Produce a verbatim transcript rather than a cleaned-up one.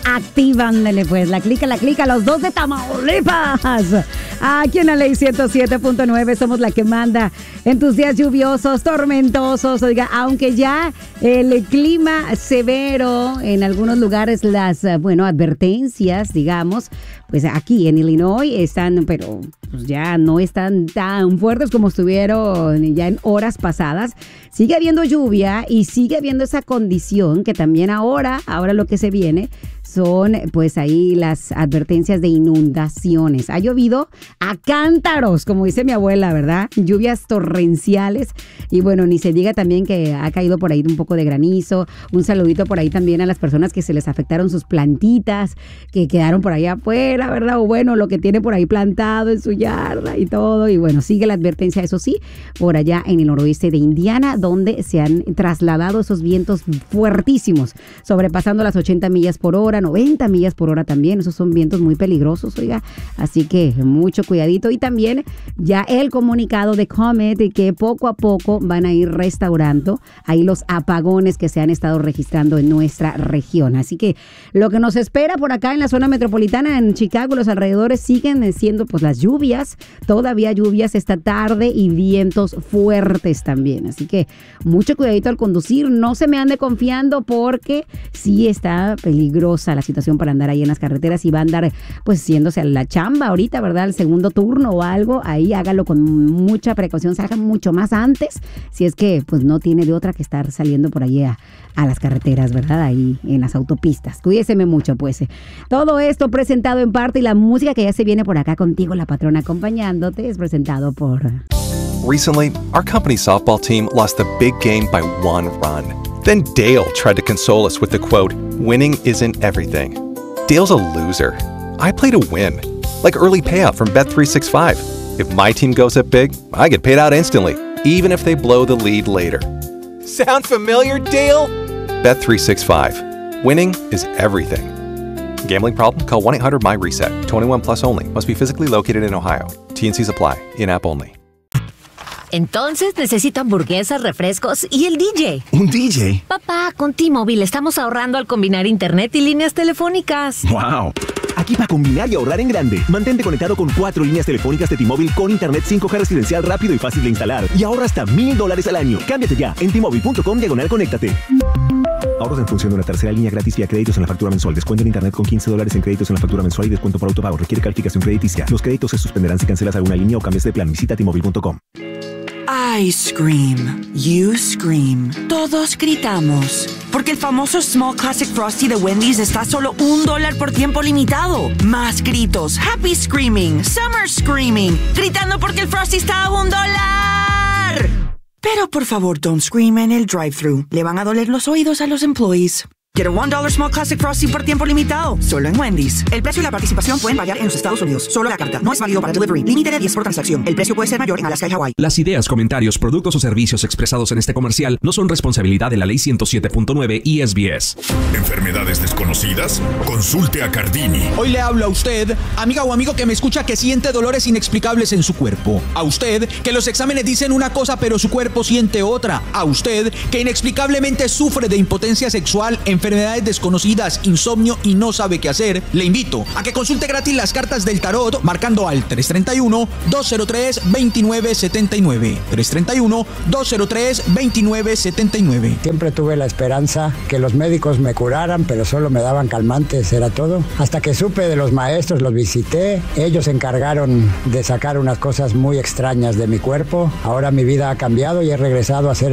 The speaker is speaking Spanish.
Actívanle pues, la clica, la clica, los dos de Tamaulipas. Aquí en la Ley ciento siete punto nueve somos la que manda en tus días lluviosos, tormentosos. Oiga, aunque ya el clima severo, en algunos lugares las, bueno, advertencias, digamos, pues aquí en Illinois están, pero pues ya no están tan fuertes como estuvieron ya en horas pasadas. Sigue habiendo lluvia y sigue habiendo esa condición que también ahora, ahora lo que se viene son pues ahí las advertencias de inundaciones. Ha llovido a cántaros, como dice mi abuela, ¿verdad? Lluvias torrenciales y bueno, ni se diga también que ha caído por ahí un poco de granizo. Un saludito por ahí también a las personas que se les afectaron sus plantitas, que quedaron por ahí afuera, ¿verdad? O bueno, lo que tiene por ahí plantado en su yarda y todo. Y bueno, sigue la advertencia, eso sí, por allá en el noroeste de Indiana, donde se han trasladado esos vientos fuertísimos, sobrepasando las ochenta millas por hora, noventa millas por hora también. Esos son vientos muy peligrosos, oiga. Así que mucho cuidadito. Y también ya el comunicado de Comet de que poco a poco van a ir restaurando ahí los apagones que se han estado registrando en nuestra región. Así que lo que nos espera por acá en la zona metropolitana, en Chicago, los alrededores siguen siendo pues las lluvias, todavía lluvias esta tarde y vientos fuertes también. Así que mucho cuidadito al conducir, no se me ande confiando porque sí está peligrosa la situación para andar ahí en las carreteras y va a andar pues yéndose a la chamba ahorita, ¿verdad? El segundo turno o algo, ahí hágalo con mucha precaución, salga mucho más antes, si es que pues no tiene de otra que estar saliendo por allí a, a las carreteras, ¿verdad? Ahí en las autopistas. Cuídeseme mucho, pues. Todo esto presentado en parte y la música que ya se viene por acá contigo, la patrona, acompañándote, es presentado por... Recently, our company softball team lost the big game by one run. Then Dale tried to console us with the quote, "Winning isn't everything." Dale's a loser. I play to win. Like early payout from Bet three sixty-five. If my team goes up big, I get paid out instantly, even if they blow the lead later. Sound familiar, Dale? Bet three sixty-five. Winning is everything. Gambling problem? Call one eight hundred M Y reset. twenty-one plus only. Must be physically located in Ohio. T N Cs apply. In-app only. Entonces necesito hamburguesas, refrescos y el D J. ¿Un D J? Papá, con T-Mobile estamos ahorrando al combinar internet y líneas telefónicas. ¡Wow! Aquí para combinar y ahorrar en grande. Mantente conectado con cuatro líneas telefónicas de T-Mobile con internet cinco G residencial rápido y fácil de instalar. Y ahorra hasta mil dólares al año. Cámbiate ya en T-Mobile.com diagonal conéctate. Ahorros en función de una tercera línea gratis vía créditos en la factura mensual. Descuento en internet con quince dólares en créditos en la factura mensual y descuento por autopago. Requiere calificación crediticia. Los créditos se suspenderán si cancelas alguna línea o cambias de plan. Visita T Mobile punto com. I scream, you scream, todos gritamos. Porque el famoso Small Classic Frosty de Wendy's está a solo un dólar por tiempo limitado. Más gritos, happy screaming, summer screaming, gritando porque el Frosty está a un dólar. Pero por favor, don't scream en el drive-thru. Le van a doler los oídos a los employees. Get a one dollar Small Classic Frosty por tiempo limitado, solo en Wendy's. El precio y la participación pueden variar en los Estados Unidos. Solo la carta. No es válido para delivery. Límite de diez por transacción. El precio puede ser mayor en Alaska y Hawái. Las ideas, comentarios, productos o servicios expresados en este comercial no son responsabilidad de la Ley ciento siete punto nueve y S B S. ¿Enfermedades desconocidas? Consulte a Cardini. Hoy le hablo a usted, amiga o amigo que me escucha, que siente dolores inexplicables en su cuerpo. A usted, que los exámenes dicen una cosa pero su cuerpo siente otra. A usted, que inexplicablemente sufre de impotencia sexual, enfermedades desconocidas, insomnio y no sabe qué hacer. Le invito a que consulte gratis las cartas del tarot marcando al tres tres uno, dos cero tres, dos nueve siete nueve. tres tres uno, dos cero tres, dos nueve siete nueve. Siempre tuve la esperanza que los médicos me curaran, pero solo me daban calmantes, era todo. Hasta que supe de los maestros, los visité. Ellos se encargaron de sacar unas cosas muy extrañas de mi cuerpo. Ahora mi vida ha cambiado y he regresado a ser